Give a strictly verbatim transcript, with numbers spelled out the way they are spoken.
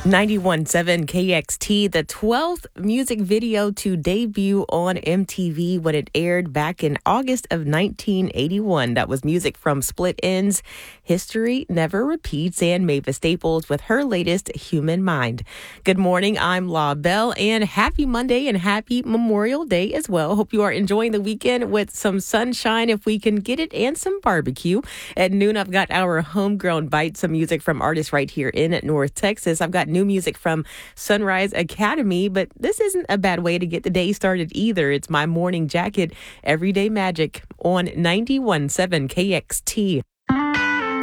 ninety-one point seven K X T, the twelfth music video to debut on M T V when it aired back in August of nineteen eighty-one. That was music from Split Enz, History Never Repeats, and Mavis Staples with her latest Human Mind. Good morning, I'm La Belle, and happy Monday and happy Memorial Day as well. Hope you are enjoying the weekend with some sunshine if we can get it and some barbecue. At noon, I've got our homegrown bite, some music from artists right here in North Texas. I've got new music from Sunrise Academy, but this isn't a bad way to get the day started either. It's My Morning Jacket, Everyday Magic on ninety-one point seven K X T.